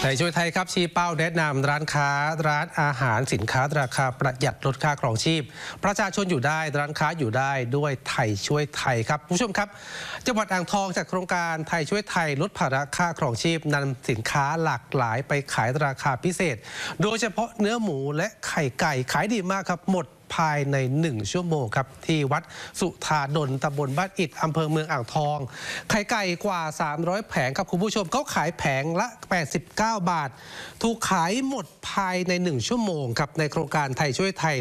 ในช่วยไทยครับชี้เป้าแนะนำร้านค้าร้านอาหารสินค้าราคาประหยัดลดค่าครองชีพประชาชนอยู่ได้ร้านค้าอยู่ได้ด้วยไทยช่วยไทยครับผู้ชมครับจังหวัดอ่างทองจากโครงการไทยช่วยไทยลดภาระค่าครองชีพนำสินค้าหลากหลายไปขายราคาพิเศษโดยเฉพาะเนื้อหมูและไข่ไก่ขายดีมากครับหมดภายใน1 ชั่วโมงครับที่วัดสุธาดลตำบลบ้านอิฐอำเภอเมืองอ่างทองไข่ไก่กว่า300แผงครับคุณผู้ชมเขาขายแผงละ89 บาทถูกขายหมดภายใน1 ชั่วโมงครับในโครงการไทยช่วยไทย